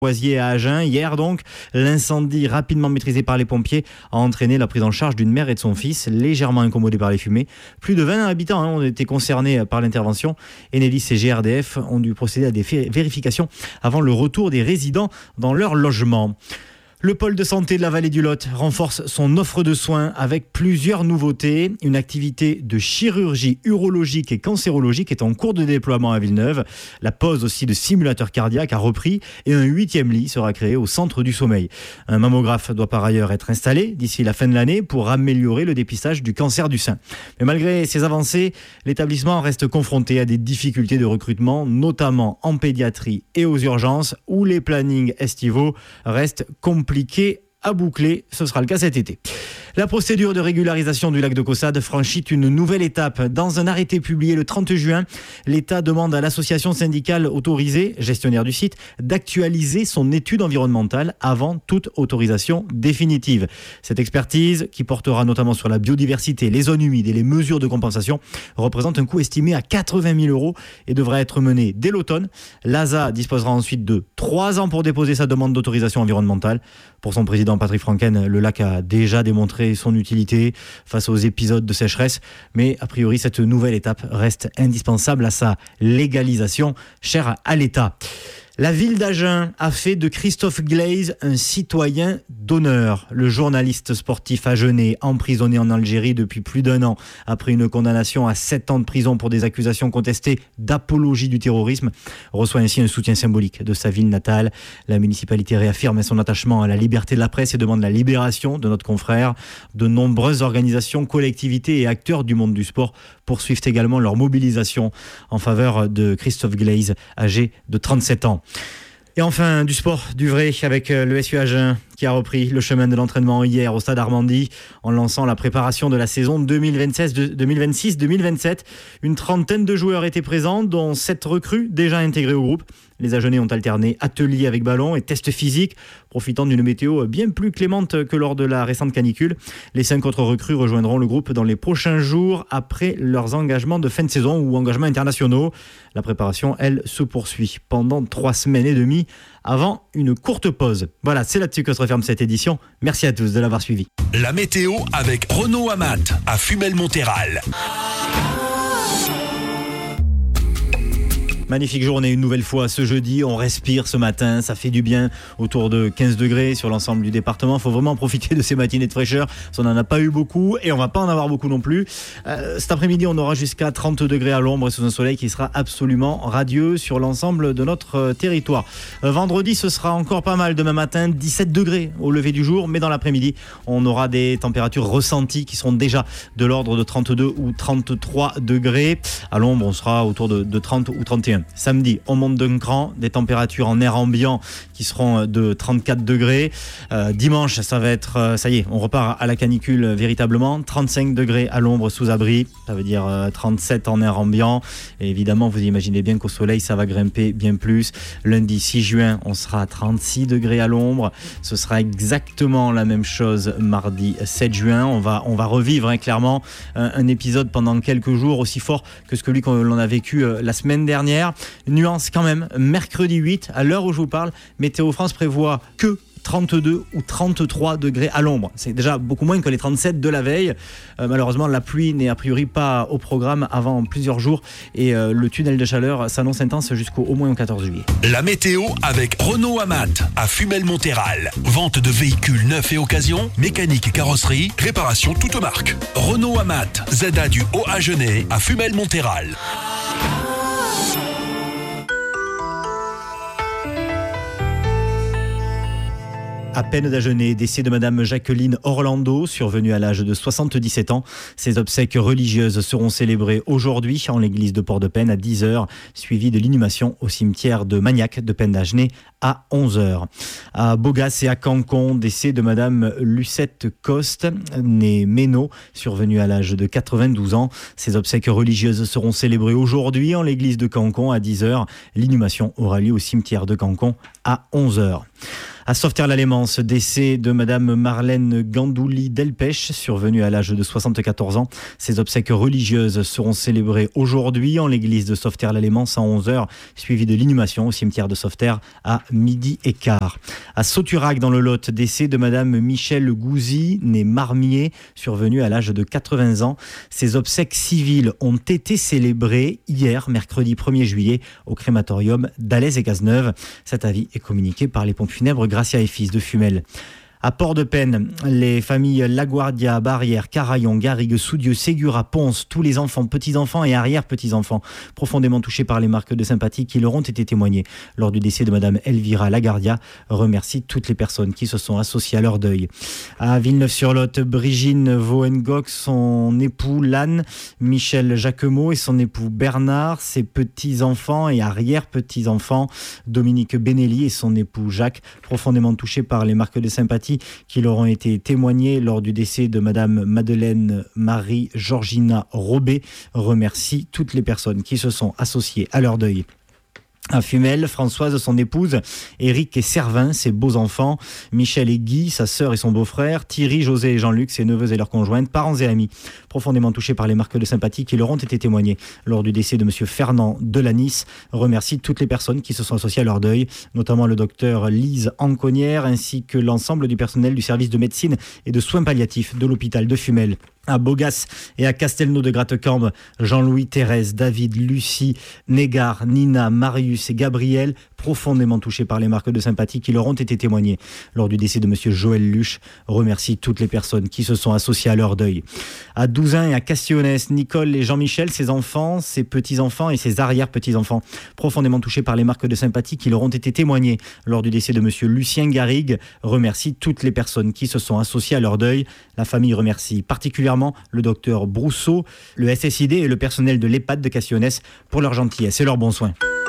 Loisier à Agen. Hier donc, l'incendie rapidement maîtrisé par les pompiers a entraîné la prise en charge d'une mère et de son fils, légèrement incommodés par les fumées. Plus de 20 habitants ont été concernés par l'intervention. Enedis et GRDF ont dû procéder à des vérifications avant le retour des résidents dans leur logement. Le pôle de santé de la vallée du Lot renforce son offre de soins avec plusieurs nouveautés. Une activité de chirurgie urologique et cancérologique est en cours de déploiement à Villeneuve. La pose aussi de simulateurs cardiaques a repris et un 8e lit sera créé au centre du sommeil. Un mammographe doit par ailleurs être installé d'ici la fin de l'année pour améliorer le dépistage du cancer du sein. Mais malgré ces avancées, l'établissement reste confronté à des difficultés de recrutement, notamment en pédiatrie et aux urgences où les plannings estivaux restent compliqués à boucler. Ce sera le cas cet été. La procédure de régularisation du lac de Caussade franchit une nouvelle étape. Dans un arrêté publié le 30 juin, l'État demande à l'association syndicale autorisée, gestionnaire du site, d'actualiser son étude environnementale avant toute autorisation définitive. Cette expertise, qui portera notamment sur la biodiversité, les zones humides et les mesures de compensation, représente un coût estimé à 80 000 € et devra être menée dès l'automne. L'ASA disposera ensuite de 3 ans pour déposer sa demande d'autorisation environnementale. Pour son président Patrick Franken, le lac a déjà démontré son utilité face aux épisodes de sécheresse, mais a priori cette nouvelle étape reste indispensable à sa légalisation, chère à l'État. La ville d'Agen a fait de Christophe Glaise un citoyen d'honneur. Le journaliste sportif agenais, emprisonné en Algérie depuis plus d'1 an, après une condamnation à 7 ans de prison pour des accusations contestées d'apologie du terrorisme, reçoit ainsi un soutien symbolique de sa ville natale. La municipalité réaffirme son attachement à la liberté de la presse et demande la libération de notre confrère. De nombreuses organisations, collectivités et acteurs du monde du sport poursuivent également leur mobilisation en faveur de Christophe Glaise, âgé de 37 ans. Et enfin, du sport, du vrai, avec le SU Agen qui a repris le chemin de l'entraînement hier au stade Armandie en lançant la préparation de la saison 2026-2027. Une trentaine de joueurs étaient présents, dont 7 recrues déjà intégrées au groupe. Les Agenais ont alterné ateliers avec ballon et tests physiques, profitant d'une météo bien plus clémente que lors de la récente canicule. Les 5 autres recrues rejoindront le groupe dans les prochains jours après leurs engagements de fin de saison ou engagements internationaux. La préparation, elle, se poursuit pendant 3 semaines et demie avant une courte pause. Voilà, c'est là-dessus que se referme cette édition. Merci à tous de l'avoir suivi. La météo avec Renaud Amat à Fumel-Monthéral. Magnifique journée une nouvelle fois ce jeudi, on respire ce matin, ça fait du bien, autour de 15 degrés sur l'ensemble du département. Il faut vraiment profiter de ces matinées de fraîcheur, on n'en a pas eu beaucoup et on va pas en avoir beaucoup non plus. Cet après-midi on aura jusqu'à 30 degrés à l'ombre sous un soleil qui sera absolument radieux sur l'ensemble de notre territoire. Vendredi ce sera encore pas mal, demain matin 17 degrés au lever du jour, mais dans l'après-midi on aura des températures ressenties qui seront déjà de l'ordre de 32 ou 33 degrés. À l'ombre on sera autour de 30 ou 31. Samedi, on monte d'un cran, des températures en air ambiant qui seront de 34 degrés. Dimanche, ça va être, ça y est, on repart à la canicule véritablement. 35 degrés à l'ombre sous abri, ça veut dire 37 en air ambiant. Et évidemment, vous imaginez bien qu'au soleil, ça va grimper bien plus. Lundi 6 juin, on sera à 36 degrés à l'ombre. Ce sera exactement la même chose mardi 7 juin. On va revivre clairement un épisode pendant quelques jours aussi fort que celui qu'on a vécu la semaine dernière. Nuance quand même, mercredi 8, à l'heure où je vous parle, Météo France prévoit que 32 ou 33 degrés à l'ombre. C'est déjà beaucoup moins que les 37 de la veille. Malheureusement, la pluie n'est a priori pas au programme avant plusieurs jours et le tunnel de chaleur s'annonce intense jusqu'au au moins au 14 juillet. La météo avec Renaud Amat à Fumel-Monthéral. Vente de véhicules neufs et occasion, mécanique et carrosserie, réparation toute marque. Renaud Amat, ZA du Haut-Agenais à Fumel-Monthéral. À peine d'Agenais, décès de Madame Jacqueline Orlando, survenue à l'âge de 77 ans. Ses obsèques religieuses seront célébrées aujourd'hui en l'église de Port-de-Pène à 10h, suivies de l'inhumation au cimetière de Magnac de Pène d'Agenais à 11h. À Bogas et à Cancon, décès de Madame Lucette Coste, née Ménot, survenue à l'âge de 92 ans. Ses obsèques religieuses seront célébrées aujourd'hui en l'église de Cancon à 10h. L'inhumation aura lieu au cimetière de Cancon à 11h. À Sauveterre-la-Lémance, décès de Madame Marlène Gandouli-Delpech, survenue à l'âge de 74 ans. Ses obsèques religieuses seront célébrées aujourd'hui en l'église de Sauveterre-la-Lémance à 11h, suivi de l'inhumation au cimetière de Sauveterre à 12h15. À Sauturac, dans le Lot, décès de Madame Michèle Gouzy, née Marmier, survenue à l'âge de 80 ans. Ses obsèques civiles ont été célébrées hier, mercredi 1er juillet, au crématorium d'Alès et Cazeneuve. Cet avis est communiqué par les pompes funèbres Gracia et Fils de Fumel. À Port-de-Peine, les familles Laguardia, Barrière, Carayon, Garrigues, Soudieu, Ségura, Ponce, tous les enfants, petits-enfants et arrière-petits-enfants profondément touchés par les marques de sympathie qui leur ont été témoignées lors du décès de Madame Elvira Laguardia remercie toutes les personnes qui se sont associées à leur deuil. À Villeneuve-sur-Lot, Brigitte Vauhengoc, son époux Lannes, Michel Jacquemot et son époux Bernard, ses petits-enfants et arrière-petits-enfants, Dominique Benelli et son époux Jacques, profondément touchés par les marques de sympathie qui leur ont été témoignées lors du décès de Madame Madeleine Marie-Georgina Robet, remercie toutes les personnes qui se sont associées à leur deuil. À Fumel, Françoise, son épouse, Éric et Servin, ses beaux-enfants, Michel et Guy, sa sœur et son beau-frère, Thierry, José et Jean-Luc, ses neveux et leurs conjointes, parents et amis, profondément touchés par les marques de sympathie qui leur ont été témoignées lors du décès de Monsieur Fernand Delanis, remercie toutes les personnes qui se sont associées à leur deuil, notamment le docteur Lise Anconnière, ainsi que l'ensemble du personnel du service de médecine et de soins palliatifs de l'hôpital de Fumel. À Bogas et à Castelnau de Grattecambe, Jean-Louis, Thérèse, David, Lucie, Négard, Nina, Marius et Gabriel, profondément touchés par les marques de sympathie qui leur ont été témoignées lors du décès de Monsieur Joël Luche, remercie toutes les personnes qui se sont associées à leur deuil. À Douzin et à Castillonnès, Nicole et Jean-Michel, ses enfants, ses petits-enfants et ses arrière-petits-enfants, profondément touchés par les marques de sympathie qui leur ont été témoignées lors du décès de Monsieur Lucien Garrigue, remercie toutes les personnes qui se sont associées à leur deuil. La famille remercie particulièrement le docteur Brousseau, le SSID et le personnel de l'EHPAD de Castillonnès pour leur gentillesse et leurs bons soins.